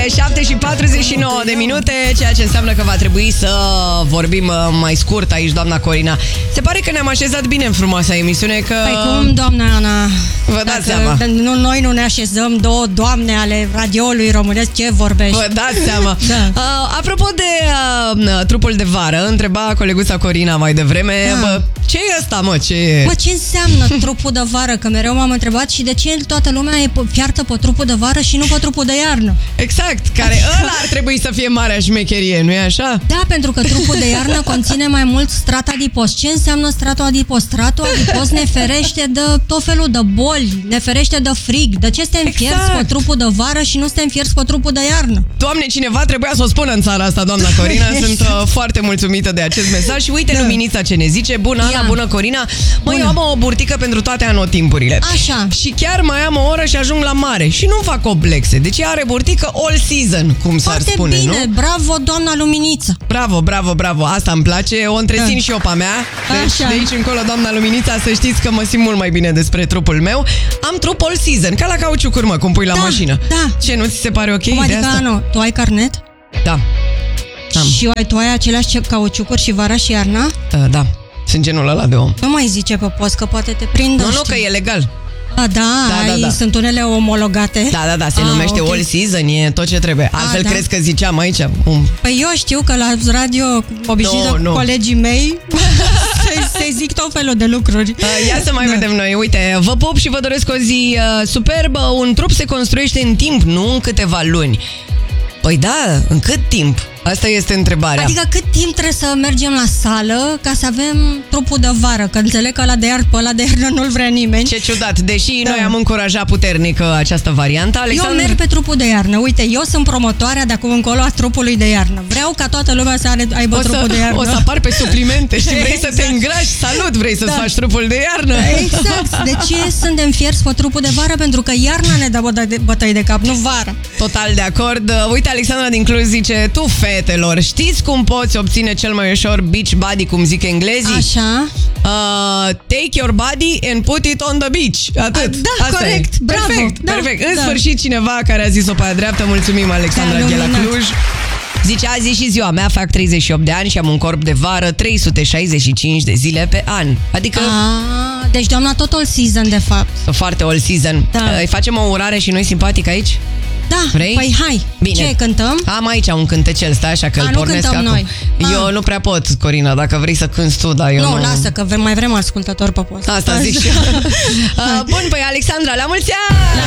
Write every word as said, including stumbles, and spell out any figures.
șapte și patruzeci și nouă de minute, ceea ce înseamnă că va trebui să vorbim mai scurt aici, doamna Corina. Se pare că ne-am așezat bine în frumoasa emisiune, că... Păi cum, doamna Ana? Vă dați seama. Nu, noi nu ne așezăm, două doamne ale radioului românesc, ce vorbești? Vă dați seama. Da. uh, Apropo de uh, trupul de vară, întreba coleguța Corina mai devreme, da. bă, ce e ăsta, mă? Ce e? Mă, ce înseamnă trupul de vară? Că mereu m-am întrebat și de ce toată lumea e fiartă pe trupul de vară și nu pe trupul de iarnă. Exact, care ăla ar trebui să fie marea șmecherie, nu-i așa? Da, pentru că trupul de iarnă conține mai mult strat adipos. Ce înseamnă stratul adipos? Stratul adipos ne ferește de tot felul de boli, ne ferește de frig. De ce suntem Exact. fierți pe trupul de vară și nu suntem fierți pe trupul de iarnă? Doamne, cineva trebuia să o spună în țara asta, doamna Corina. Sunt uh, foarte mulțumită de acest mesaj. Și uite, da. Luminița ce ne zice. Bună, Ana, Ia. bună, Corina. Măi, Bună. eu am o burtică pentru toate anotimpurile. Așa. Și chiar mai am o oră și ajung la mare. Și nu fac complexe. Deci ea are burtică all season, cum s-ar Foarte spune, bine, nu? bravo, doamna Luminiță. Bravo, bravo, bravo. Asta îmi place. O întrețin Da. și eu pe mea. Deci Așa. de aici încolo, doamna Luminița, să știți că mă simt mult mai bine despre trupul meu. Am trup all season, ca la cauciucuri, mă, cum pui la Da, mașină. da. Ce, nu ți se pare ok Cum de adică, asta? Anu, tu ai carnet? Da. Am. Și ai, tu ai aceleași cauciucuri și vara și iarna? Uh, da. Sunt genul ăla de om. Nu mai zice pe post că poate te prind. Nu, nu, că e legal. A, da, Da, ai, da, da. sunt unele omologate. Da, da, da, se Ah, numește ok. all season, e tot ce trebuie. Altfel da. crezi că ziceam aici? Um. Păi eu știu că la radio obișnuită Nu, nu. colegii mei să-i, să-i zic tot felul de lucruri. Uh, ia să mai Da. vedem noi. Uite, vă pup și vă doresc o zi uh, superbă. Un trup se construiește în timp, nu în câteva luni. Păi da, în cât timp? Asta este întrebarea. Adică cât timp trebuie să mergem la sală ca să avem trupul de vară? Că înțeleg că ăla de iarnă, pe ăla de iarnă nu-l vrea nimeni. Ce ciudat, deși Da. noi am încurajat puternic uh, această variantă. Alexandru... Eu merg pe trupul de iarnă. Uite, eu sunt promotoarea de acum încolo a trupului de iarnă. Vreau ca toată lumea să are, aibă o trupul să, de iarnă. o să apar pe suplimente și vrei să te Exact. îngrași. Salut, vrei să-ți Da. faci trupul de iarnă? Exact. De ce suntem fierți pe trupul de vară? Pentru că iarna ne dă bătăi de, bătăi de cap, nu vara. Total de acord. Uh, Uite, Alexandra din Cluj zice: tu, fetelor, știți cum poți obține cel mai ușor beach body, cum zic englezii? Așa. Uh, take your body and put it on the beach. Atât. Da, Asta corect. E. Bravo. Perfect, Da, perfect. În da. sfârșit cineva care a zis-o pe aia dreaptă. Mulțumim, Alexandra Da, de la luminat. Cluj. Zice, azi e și ziua mea, fac treizeci și opt de ani și am un corp de vară trei sute șaizeci și cinci de zile pe an. Adică Ah, deci doamna tot all season, de fapt. foarte all season. Da. Îi facem o urare și noi simpatic aici? Da, Vrei? păi hai. Bine. Ce, cântăm? Am aici un cântecel, stai așa că A, îl nu pornesc cântăm acum. noi. Eu Ah. nu prea pot, Corina, dacă vrei să cânti tu, dar eu Nu, nu... lasă, că vrem, mai vrem ascultători pe post. Asta zic și eu. Uh, Bun, păi Alexandra, la mulți ani! La